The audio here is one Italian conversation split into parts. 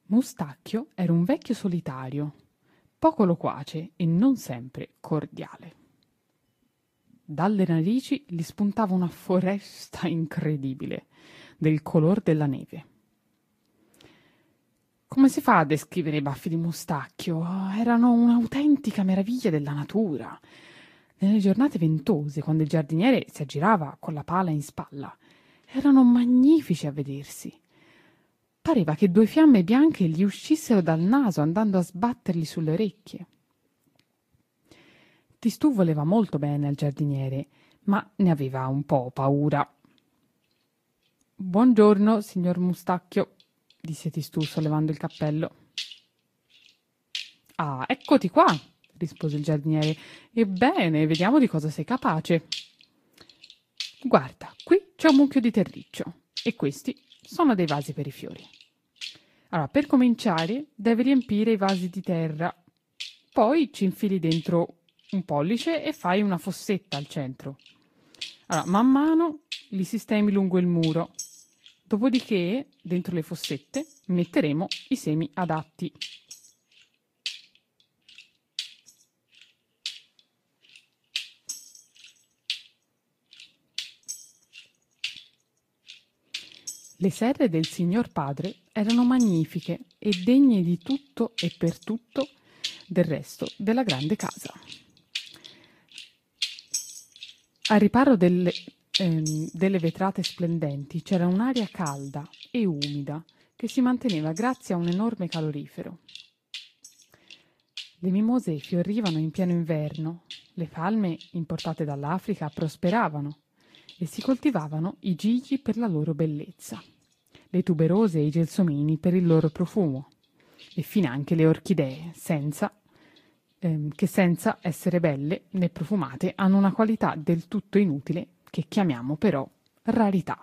Mustacchio era un vecchio solitario, poco loquace e non sempre cordiale. Dalle narici gli spuntava una foresta incredibile, del color della neve. Come si fa a descrivere i baffi di Mustacchio? Erano un'autentica meraviglia della natura. Nelle giornate ventose, quando il giardiniere si aggirava con la pala in spalla, erano magnifici a vedersi. Pareva che due fiamme bianche gli uscissero dal naso andando a sbattergli sulle orecchie. Tistù voleva molto bene al giardiniere, ma ne aveva un po' paura. «Buongiorno, signor Mustacchio», disse Tistù sollevando il cappello. «Ah, eccoti qua», rispose il giardiniere. «Ebbene, vediamo di cosa sei capace. Guarda, qui c'è un mucchio di terriccio e questi sono dei vasi per i fiori. Allora, per cominciare, devi riempire i vasi di terra. Poi ci infili dentro un pollice e fai una fossetta al centro. Allora, man mano li sistemi lungo il muro. Dopodiché, dentro le fossette, metteremo i semi adatti. Le serre del signor padre erano magnifiche e degne di tutto e per tutto del resto della grande casa. Al riparo delle vetrate splendenti c'era un'aria calda e umida che si manteneva grazie a un enorme calorifero. Le mimose fiorivano in pieno inverno, le palme importate dall'Africa prosperavano e si coltivavano i gigli per la loro bellezza, le tuberose e i gelsomini per il loro profumo e finanche le orchidee, che senza essere belle né profumate hanno una qualità del tutto inutile che chiamiamo però rarità.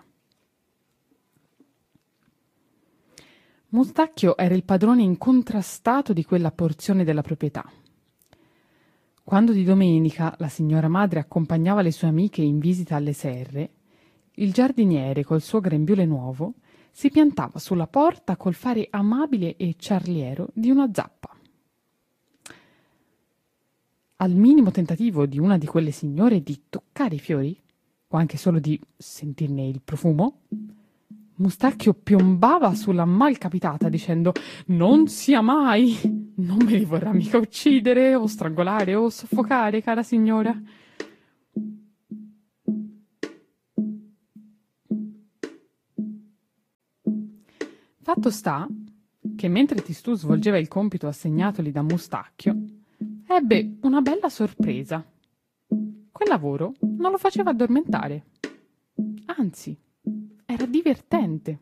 Mustacchio era il padrone incontrastato di quella porzione della proprietà. Quando di domenica la signora madre accompagnava le sue amiche in visita alle serre, il giardiniere col suo grembiule nuovo si piantava sulla porta col fare amabile e ciarliero di una zappa. Al minimo tentativo di una di quelle signore di toccare i fiori, o anche solo di sentirne il profumo, Mustacchio piombava sulla malcapitata dicendo «Non sia mai! Non me li vorrà mica uccidere o strangolare o soffocare, cara signora!» Fatto sta che mentre Tistù svolgeva il compito assegnatogli da Mustacchio, ebbe una bella sorpresa. Quel lavoro non lo faceva addormentare. Anzi, era divertente.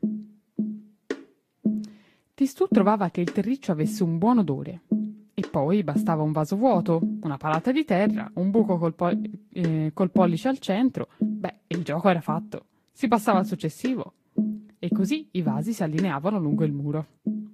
Tistù trovava che il terriccio avesse un buon odore e poi bastava un vaso vuoto, una palata di terra, un buco col pollice al centro. Beh, il gioco era fatto. Si passava al successivo. E così i vasi si allineavano lungo il muro.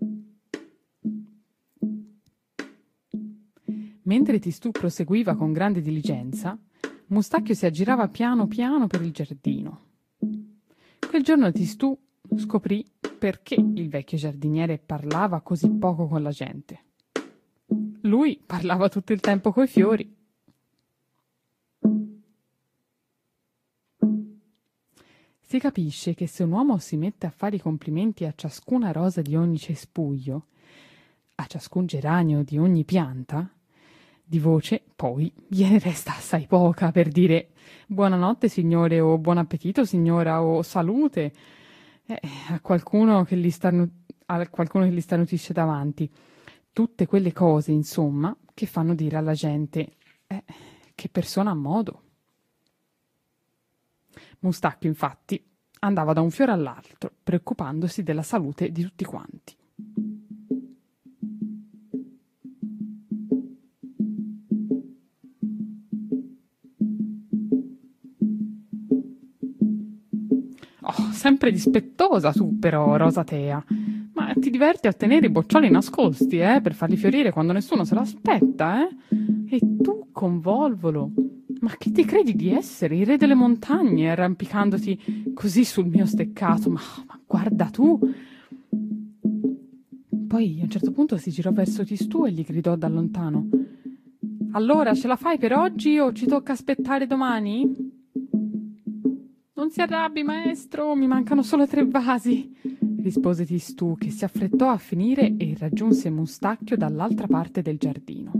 Mentre Tistù proseguiva con grande diligenza, Mustacchio si aggirava piano piano per il giardino. Quel giorno Tistù scoprì perché il vecchio giardiniere parlava così poco con la gente. Lui parlava tutto il tempo coi fiori. Si capisce che se un uomo si mette a fare i complimenti a ciascuna rosa di ogni cespuglio, a ciascun geranio di ogni pianta, di voce poi gliene resta assai poca per dire «Buonanotte, signore», o «Buon appetito, signora», o «Salute» a qualcuno che gli starnutisce davanti. Tutte quelle cose, insomma, che fanno dire alla gente «Che persona a modo». Mustacchio, infatti, andava da un fiore all'altro, preoccupandosi della salute di tutti quanti. Oh, sempre dispettosa tu, però, Rosatea. Ma ti diverti a tenere i boccioli nascosti, per farli fiorire quando nessuno se l'aspetta, E tu, convolvolo, ma chi ti credi di essere, il re delle montagne, arrampicandoti così sul mio steccato? Ma guarda tu! Poi a un certo punto si girò verso Tistù e gli gridò da lontano: «Allora, ce la fai per oggi o ci tocca aspettare domani?» «Non si arrabbi, maestro, mi mancano solo 3 vasi», rispose Tistù, che si affrettò a finire e raggiunse Mustacchio dall'altra parte del giardino.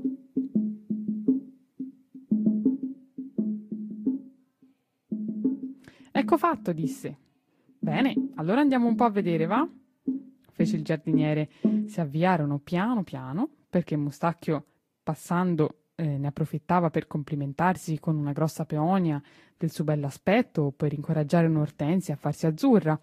«Ecco fatto», disse. «Bene, allora andiamo un po' a vedere, va?» fece il giardiniere. Si avviarono piano piano, perché Mustacchio, passando, ne approfittava per complimentarsi con una grossa peonia del suo bell'aspetto o per incoraggiare un'ortensia a farsi azzurra.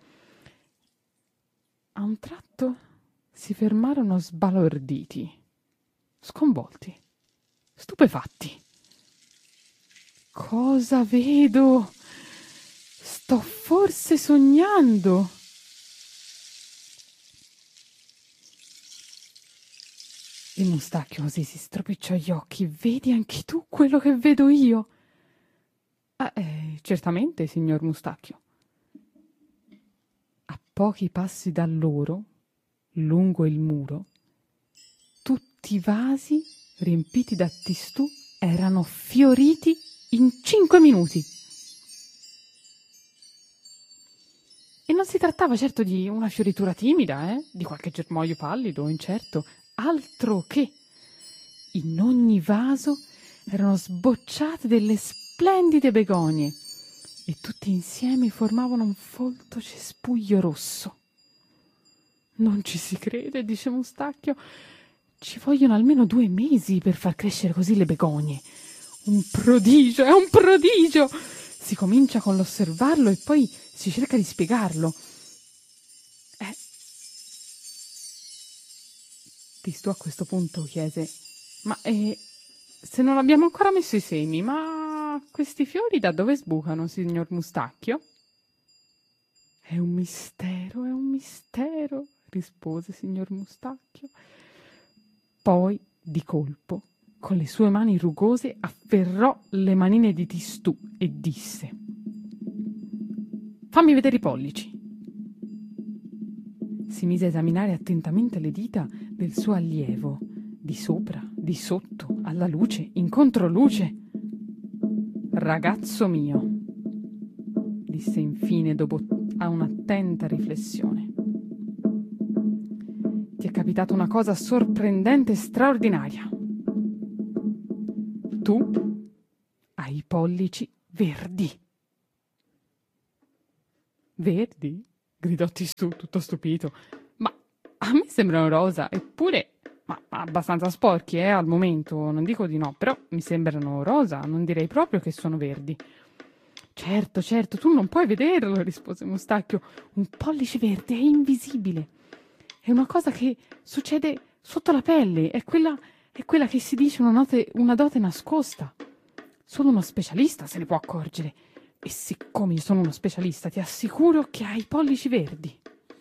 A un tratto si fermarono sbalorditi, sconvolti, stupefatti. «Cosa vedo? Sto forse sognando?» E Mustacchio così si stropicciò gli occhi. «Vedi anche tu quello che vedo io?» Certamente, signor Mustacchio». A pochi passi da loro, lungo il muro, tutti i vasi riempiti da Tistù erano fioriti in 5 minuti. E non si trattava certo di una fioritura timida, di qualche germoglio pallido o incerto, altro che. In ogni vaso erano sbocciate delle splendide begonie e tutte insieme formavano un folto cespuglio rosso. «Non ci si crede», dice Mustacchio, «ci vogliono almeno 2 mesi per far crescere così le begonie. Un prodigio, è un prodigio!» Si comincia con l'osservarlo e poi si cerca di spiegarlo. Tistù a questo punto chiese: «Ma se non abbiamo ancora messo i semi, ma questi fiori da dove sbucano, signor Mustacchio?» È un mistero», rispose signor Mustacchio. Poi, di colpo, con le sue mani rugose afferrò le manine di Tistù e disse: «Fammi vedere i pollici». Si mise a esaminare attentamente le dita del suo allievo, di sopra, di sotto, alla luce, in controluce. «Ragazzo mio», disse infine dopo un'attenta riflessione, «ti è capitata una cosa sorprendente e straordinaria. Tu hai i pollici verdi». «Verdi?» gridò Tistù tutto stupito. «Ma a me sembrano rosa, eppure ma abbastanza sporchi, al momento, non dico di no, però mi sembrano rosa, non direi proprio che sono verdi». Certo, tu non puoi vederlo», rispose Mustacchio. «Un pollice verde è invisibile. È una cosa che succede sotto la pelle, è quella che si dice una dote nascosta. Solo uno specialista se ne può accorgere. E siccome io sono uno specialista, ti assicuro che hai i pollici verdi».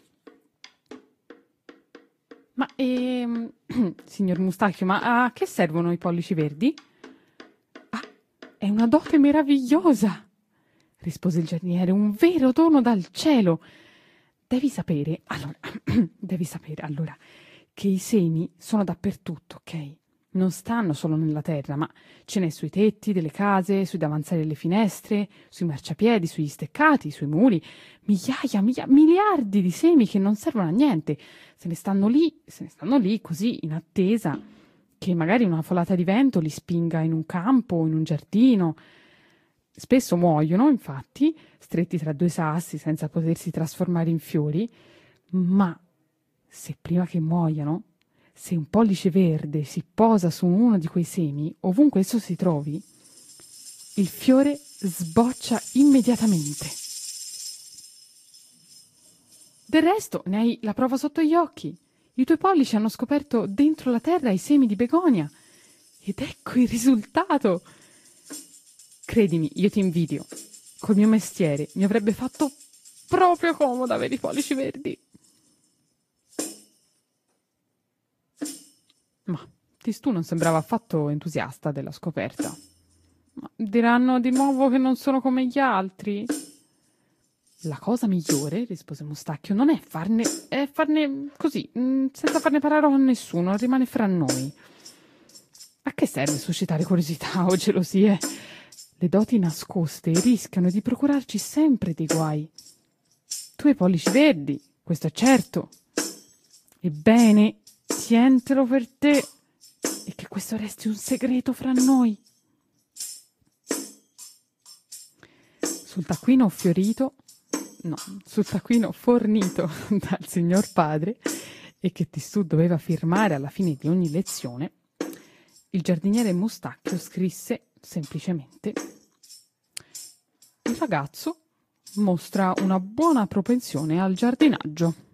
«Ma, signor Mustacchio, ma a che servono i pollici verdi?» «Ah, è una dote meravigliosa», rispose il giardiniere, «un vero dono dal cielo. Devi sapere allora che i semi sono dappertutto, ok? Non stanno solo nella terra, ma ce n'è sui tetti delle case, sui davanzali delle finestre, sui marciapiedi, sugli steccati, sui muri. Miliardi di semi che non servono a niente. Se ne stanno lì così in attesa che magari una folata di vento li spinga in un campo o in un giardino. Spesso muoiono, infatti, stretti tra 2 sassi senza potersi trasformare in fiori, ma se prima che muoiano, se un pollice verde si posa su uno di quei semi, ovunque esso si trovi, il fiore sboccia immediatamente. Del resto ne hai la prova sotto gli occhi. I tuoi pollici hanno scoperto dentro la terra i semi di begonia. Ed ecco il risultato. Credimi, io ti invidio. Col mio mestiere mi avrebbe fatto proprio comodo avere i pollici verdi. Ma Tistù non sembrava affatto entusiasta della scoperta. «Ma diranno di nuovo che non sono come gli altri?» La cosa migliore, rispose Mustacchio, non è farne così, senza farne parola a nessuno, rimane fra noi. A che serve suscitare curiosità o gelosie? Le doti nascoste rischiano di procurarci sempre dei guai. Tu hai pollici verdi, questo è certo. Ebbene, tientelo per te e che questo resti un segreto fra noi. Sul taccuino fornito dal signor padre e che Tistù doveva firmare alla fine di ogni lezione, il giardiniere Mustacchio scrisse semplicemente: il ragazzo mostra una buona propensione al giardinaggio.